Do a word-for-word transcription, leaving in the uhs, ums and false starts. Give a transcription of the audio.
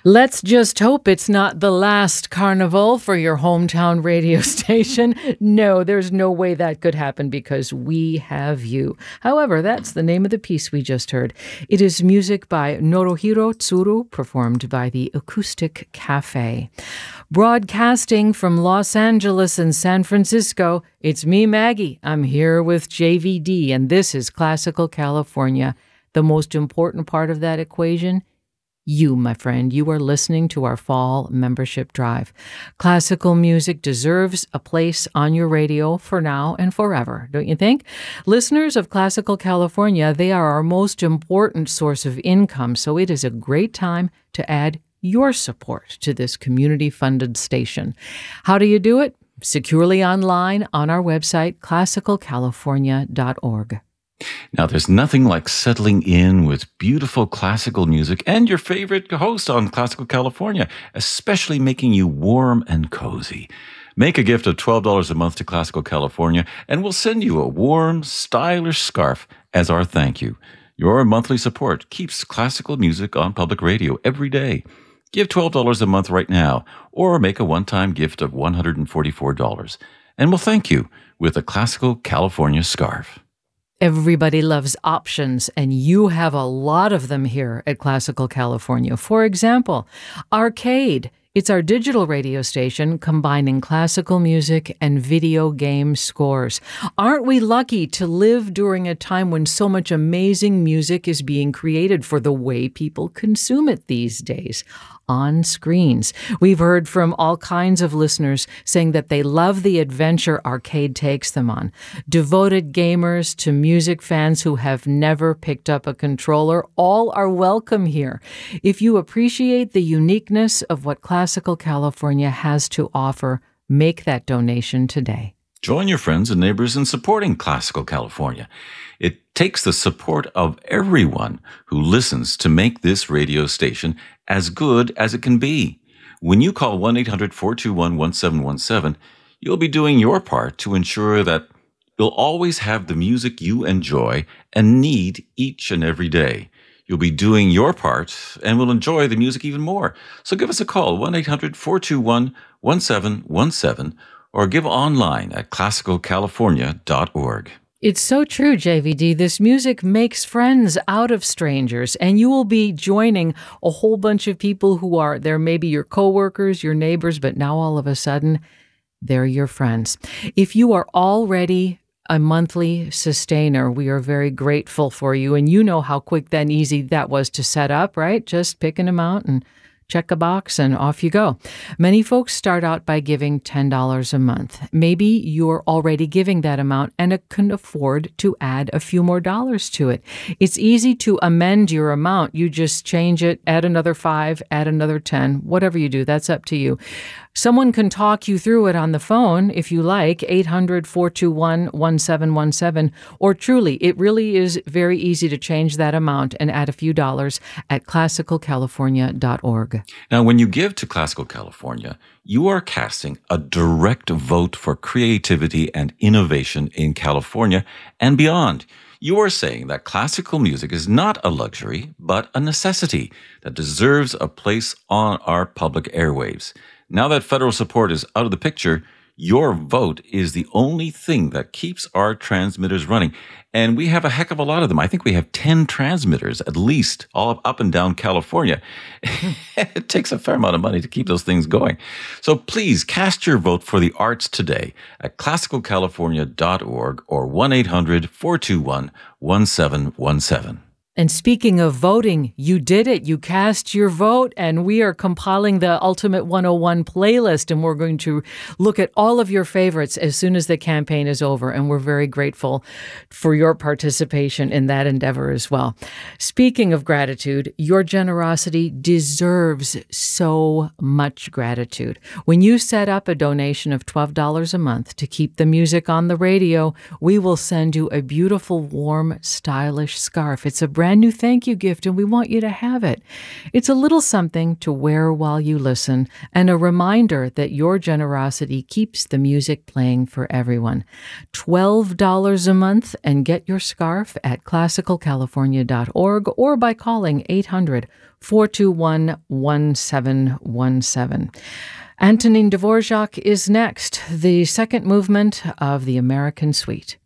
Let's just hope it's not the last carnival for your hometown radio station. No, there's no way that could happen because we have you. However, that's the name of the piece we just heard. It is music by Norohiro Tsuru, performed by the Acoustic Cafe. Broadcasting from Los Angeles and San Francisco, it's me, Maggie. I'm here with J V D, and this is Classical California. The most important part of that equation, you, my friend, you are listening to our fall membership drive. Classical music deserves a place on your radio for now and forever, don't you think? Listeners of Classical California, they are our most important source of income, so it is a great time to add your support to this community-funded station. How do you do it? Securely online on our website, classical california dot org. Now, there's nothing like settling in with beautiful classical music and your favorite host on Classical California, especially making you warm and cozy. Make a gift of twelve dollars a month to Classical California, and we'll send you a warm, stylish scarf as our thank you. Your monthly support keeps classical music on public radio every day. Give twelve dollars a month right now, or make a one-time gift of one hundred forty-four dollars, and we'll thank you with a Classical California scarf. Everybody loves options, and you have a lot of them here at Classical California. For example, Arcade. It's our digital radio station combining classical music and video game scores. Aren't we lucky to live during a time when so much amazing music is being created for the way people consume it these days? On screens. We've heard from all kinds of listeners saying that they love the adventure Arcade takes them on. Devoted gamers to music fans who have never picked up a controller, all are welcome here. If you appreciate the uniqueness of what Classical California has to offer, make that donation today. Join your friends and neighbors in supporting Classical California. It takes the support of everyone who listens to make this radio station as good as it can be. When you call one eight hundred four two one one seven one seven, you'll be doing your part to ensure that you'll always have the music you enjoy and need each and every day. You'll be doing your part and will enjoy the music even more. So give us a call, one eight hundred four two one one seven one seven, or give online at classical california dot org. It's so true, J V D. This music makes friends out of strangers, and you will be joining a whole bunch of people who are, they're maybe your coworkers, your neighbors, but now all of a sudden, they're your friends. If you are already a monthly sustainer, we are very grateful for you, and you know how quick and easy that was to set up, right? Just pick an amount and check a box and off you go. Many folks start out by giving ten dollars a month. Maybe you're already giving that amount and can afford to add a few more dollars to it. It's easy to amend your amount. You just change it, add another five, add another ten, whatever you do, that's up to you. Someone can talk you through it on the phone if you like, eight hundred four two one one seven one seven, or truly, it really is very easy to change that amount and add a few dollars at classical california dot org. Now, when you give to Classical California, you are casting a direct vote for creativity and innovation in California and beyond. You are saying that classical music is not a luxury, but a necessity that deserves a place on our public airwaves. Now that federal support is out of the picture, your vote is the only thing that keeps our transmitters running. And we have a heck of a lot of them. I think we have ten transmitters, at least, all up and down California. It takes a fair amount of money to keep those things going. So please cast your vote for the arts today at classical california dot org or one eight hundred four two one one seven one seven. And speaking of voting, you did it. You cast your vote, and we are compiling the Ultimate one oh one playlist, and we're going to look at all of your favorites as soon as the campaign is over, and we're very grateful for your participation in that endeavor as well. Speaking of gratitude, your generosity deserves so much gratitude. When you set up a donation of twelve dollars a month to keep the music on the radio, we will send you a beautiful, warm, stylish scarf. It's a brand brand new thank you gift, and we want you to have it. It's a little something to wear while you listen, and a reminder that your generosity keeps the music playing for everyone. twelve dollars a month, and get your scarf at classical california dot org or by calling eight hundred, four two one, one seven one seven. Antonin Dvorak is next, the second movement of the American Suite.